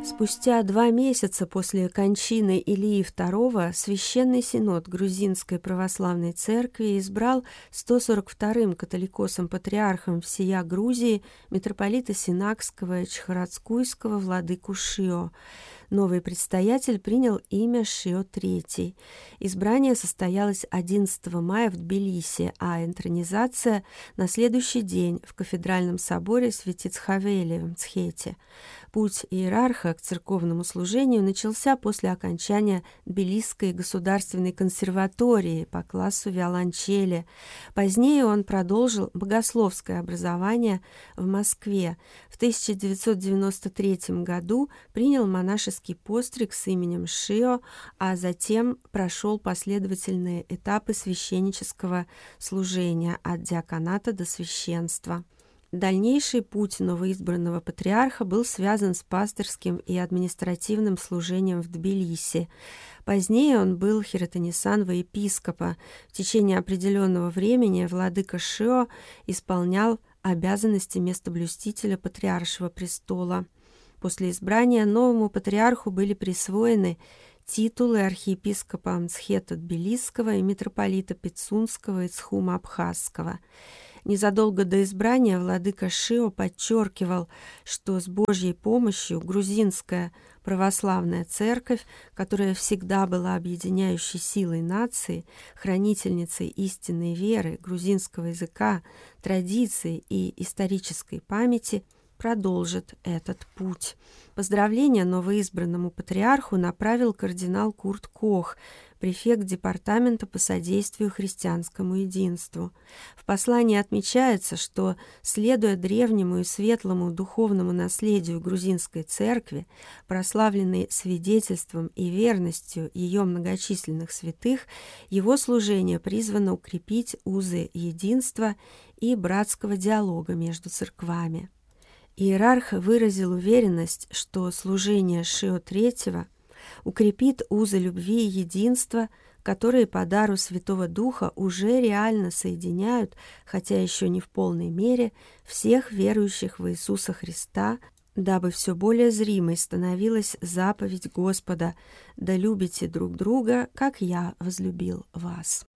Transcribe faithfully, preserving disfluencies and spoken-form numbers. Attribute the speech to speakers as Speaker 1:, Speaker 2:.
Speaker 1: Спустя два месяца после кончины Илии второго Священный Синод Грузинской Православной Церкви избрал сто сорок вторым католикосом-патриархом всея Грузии митрополита Синакского и Чхарадскуйского владыку Шио. Новый предстоятель принял имя Шио третий. Избрание состоялось одиннадцатого мая в Тбилиси, а интронизация на следующий день в кафедральном соборе Светицховели в Мцхете. Путь иерарха к церковному служению начался после окончания Тбилисской государственной консерватории по классу виолончели. Позднее он продолжил богословское образование в Москве. В тысяча девятьсот девяносто третьем году принял монашеский постриг с именем Шио, а затем прошел последовательные этапы священнического служения от диаконата до священства. Дальнейший путь новоизбранного патриарха был связан с пастырским и административным служением в Тбилиси. Позднее он был хиротонисанова епископа. В течение определенного времени владыка Шио исполнял обязанности местоблюстителя патриаршего престола. После избрания новому патриарху были присвоены титулы архиепископа Мцхета Тбилисского и митрополита Пицунского и Цхума-Абхазского. Незадолго до избрания владыка Шио подчеркивал, что с Божьей помощью грузинская православная церковь, которая всегда была объединяющей силой нации, хранительницей истинной веры, грузинского языка, традиций и исторической памяти, продолжит этот путь. Поздравления новоизбранному патриарху направил кардинал Курт Кох, префект департамента по содействию христианскому единству. В послании отмечается, что, следуя древнему и светлому духовному наследию грузинской церкви, прославленной свидетельством и верностью ее многочисленных святых, его служение призвано укрепить узы единства и братского диалога между церквами. Иерарх выразил уверенность, что служение Шио третьего укрепит узы любви и единства, которые по дару Святого Духа уже реально соединяют, хотя еще не в полной мере, всех верующих в Иисуса Христа, дабы все более зримой становилась заповедь Господа: «Да любите друг друга, как я возлюбил вас».